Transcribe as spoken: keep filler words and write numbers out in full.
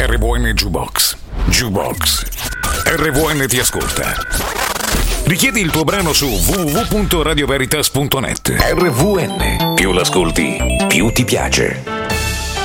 R V N Jukebox. Jukebox. R V N ti ascolta. Richiedi il tuo brano su w w w punto radio veritas punto net. R V N. Più l'ascolti, più ti piace.